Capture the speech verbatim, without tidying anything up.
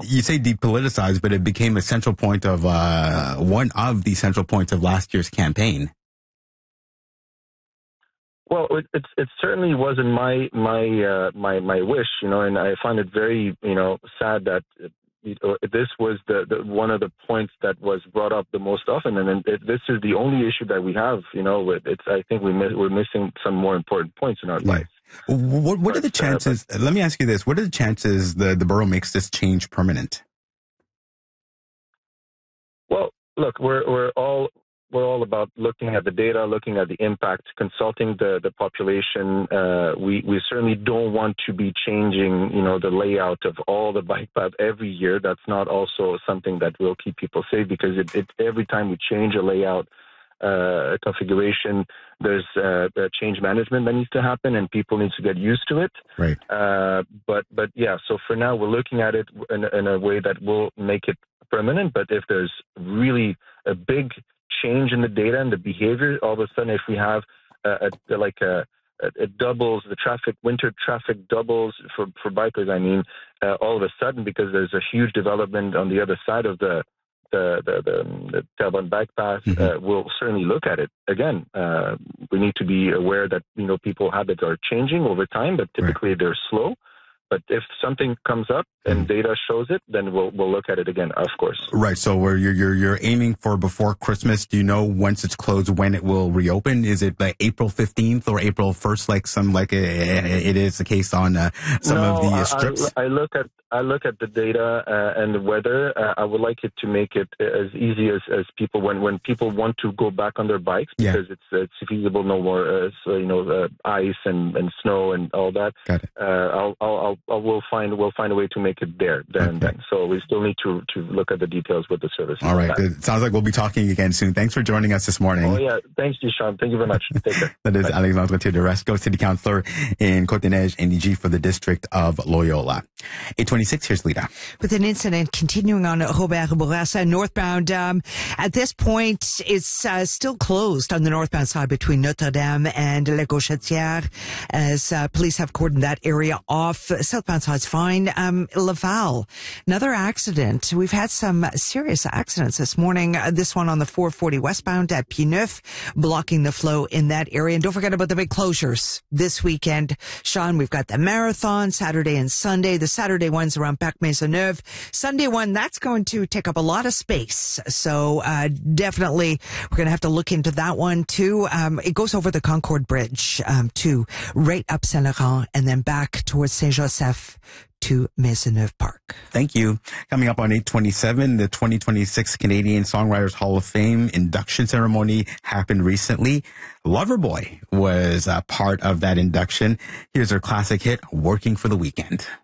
you say depoliticized, but it became a central point of uh, one of the central points of last year's campaign. Well, it, it, it certainly wasn't my my uh, my my wish, you know, and I find it very, you know, sad that you know, this was the, the one of the points that was brought up the most often, and it, this is the only issue that we have, you know. It's I think we miss, we're missing some more important points in our yeah. life. What what but, are the chances? Uh, but, let me ask you this: what are the chances the the borough makes this change permanent? Well, look, we're we're all. We're all about looking at the data, looking at the impact, consulting the, the population. Uh, we, we certainly don't want to be changing, you know, the layout of all the bike paths every year. That's not also something that will keep people safe, because it, it every time we change a layout, uh, a configuration, there's uh, a change management that needs to happen, and people need to get used to it. Right. Uh, but but yeah, so for now we're looking at it in, in a way that will make it permanent. But if there's really a big change in the data and the behavior, all of a sudden, if we have uh, a, like a, it doubles the traffic, winter traffic doubles for, for bikers, I mean, uh, all of a sudden, because there's a huge development on the other side of the the the, the, the Terrebonne bike path, mm-hmm. uh, we'll certainly look at it. Again, uh, we need to be aware that, you know, people habits are changing over time, but typically right. they're slow. But if something comes up and data shows it, then we'll we'll look at it again, of course. Right. So where you're you're you're aiming for before Christmas. Do you know once it's closed when it will reopen? Is it like April fifteenth or April first, like some like a, it is the case on uh, some no, of the uh, strips? I, I look at I look at the data uh, and the weather. Uh, I would like it to make it as easy as, as people when, when people want to go back on their bikes, because yeah. it's it's feasible no more uh, so, you know uh, ice and, and snow and all that. Got it. Uh, I'll I'll I'll I'll we'll find we'll find a way to make it there then okay. and then. So we still need to to look at the details with the service. All right. It sounds like we'll be talking again soon. Thanks for joining us this morning. Oh yeah. Thanks, Duchamp. Thank you very much. Take care. That is Bye. Alexandre Theodorescu, City Councillor in Côte-des-Neiges, N D G for the District of Loyola. eight twenty-six, here's Lita. With an incident continuing on Robert Bourassa northbound, um, at this point, it's uh, still closed on the northbound side between Notre Dame and La Gauchetière, as uh, police have cordoned that area off. Southbound side's fine. Um, Laval, another accident. We've had some serious accidents this morning. Uh, this one on the four forty westbound at Pineuf, blocking the flow in that area. And don't forget about the big closures this weekend. Sean, we've got the marathon Saturday and Sunday. The Saturday one's around Parc Maisonneuve. Sunday one, that's going to take up a lot of space. So uh, definitely we're going to have to look into that one too. Um, it goes over the Concorde Bridge um, to right up Saint Laurent and then back towards Saint Joseph to Maisonneuve Park. Thank you. Coming up on eight twenty-seven, the twenty twenty-six Canadian Songwriters Hall of Fame induction ceremony happened recently. Loverboy was a part of that induction. Here's her classic hit, Working for the Weekend.